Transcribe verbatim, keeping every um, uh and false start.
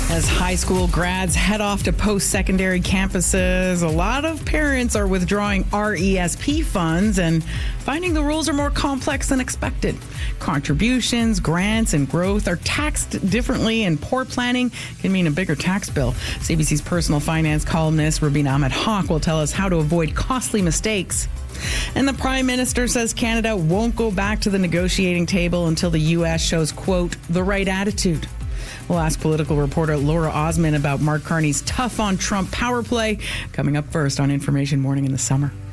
As high school grads head off to post-secondary campuses, a lot of parents are withdrawing R E S P funds and finding the rules are more complex than expected. Contributions, grants, and growth are taxed differently, and poor planning can mean a bigger tax bill. C B C's personal finance columnist Rubina Ahmed-Haq will tell us how to avoid costly mistakes. And the Prime Minister says Canada won't go back to the negotiating table until the U S shows, quote, the right attitude. We'll ask political reporter Laura Osman about Mark Carney's tough on Trump power play, coming up first on Information Morning in the Summer.